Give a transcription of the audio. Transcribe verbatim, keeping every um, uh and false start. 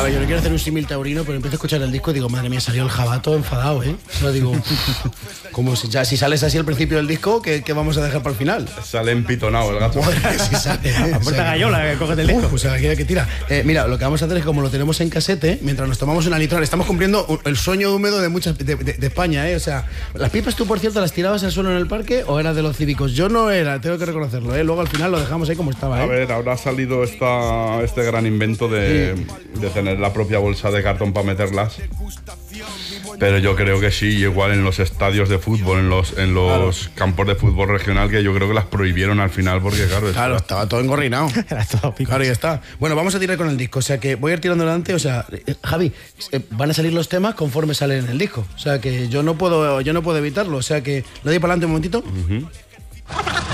A ver, yo no quiero hacer un símil taurino, pero empiezo a escuchar el disco y digo, madre mía, salió el jabato enfadado, ¿eh? O sea, digo, como si, ya, si sales así al principio del disco, ¿qué, qué vamos a dejar para el final? Sale empitonado el gato. Madre, si sale, ¿eh? Apuesta o sea, gallola, que cógete el disco. Uf, o sea, que, que tira. Eh, mira, lo que vamos a hacer es, como lo tenemos en casete, mientras nos tomamos una litral, estamos cumpliendo el sueño húmedo de muchas de, de, de España, ¿eh? O sea, las pipas tú, por cierto, las tirabas al suelo en el parque o eras de los cívicos. Yo no era, tengo que reconocerlo, ¿eh? Luego al final lo dejamos ahí como estaba, ¿eh? A ver, ahora ha salido esta, este gran invento de, sí. de tener la propia bolsa de cartón para meterlas. Pero yo creo que sí, igual en los estadios de fútbol, en los, en los claro. campos de fútbol regional, que yo creo que las prohibieron al final porque, claro... Claro, está... estaba todo engorrinado. Era todo pico. Claro, ya está. Bueno, vamos a tirar con el disco, o sea que voy a ir tirando adelante, o sea, eh, Javi, eh, van a salir los temas conforme salen en el disco, o sea que yo no puedo, yo no puedo evitarlo, o sea que le doy para adelante un momentito. Uh-huh.